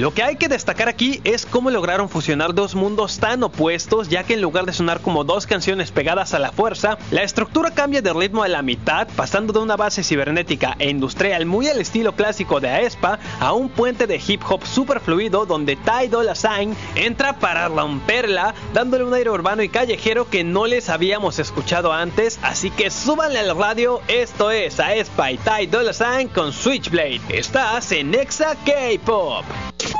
Lo que hay que destacar aquí es cómo lograron fusionar dos mundos tan opuestos, ya que en lugar de sonar como dos canciones pegadas a la fuerza, la estructura cambia de ritmo a la mitad, pasando de una base cibernética e industrial muy al estilo clásico de aespa a un puente de hip hop super fluido donde Ty Dolla $ign entra para romperla, dándole un aire urbano y callejero que no les habíamos escuchado antes, así que súbanle al radio. Esto es aespa y Ty Dolla $ign con Switchblade. Estás en Exa K-Pop.